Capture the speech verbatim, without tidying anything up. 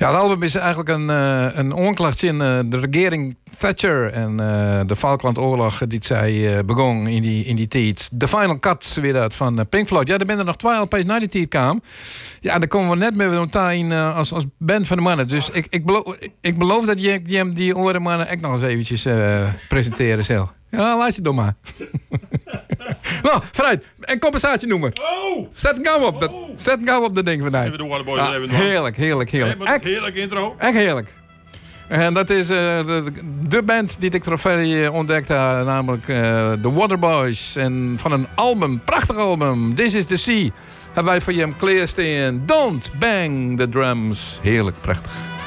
Ja, het album is eigenlijk een, uh, een oorklacht in uh, de regering Thatcher en uh, de Falklandoorlog die zij uh, begon in die, in die tijd. De Final Cut weer uit van uh, Pink Floyd. Ja, er ben er nog twee L P's na die tijd kwam. Ja, daar komen we net mee meteen uh, als, als band van de mannen. Dus ik, ik, beloof, ik beloof dat je, je hem die oren mannen echt nog eens eventjes uh, presenteren zelf. Ja, luister dan maar. Nou, vooruit. En compensatie noemen. Oh! Zet een gauw op. Dat, zet een gauw op dat ding vandaag. Even de Waterboys Ah, even heerlijk, heerlijk, heerlijk. Hey, Echt, heerlijk intro. echt heerlijk. En dat is uh, de, de band die ik trofee ontdekt heb, namelijk uh, The Waterboys. En van een album, prachtig album, This is the Sea, hebben wij voor je hem klaarstaan. Don't bang the drums. Heerlijk, prachtig.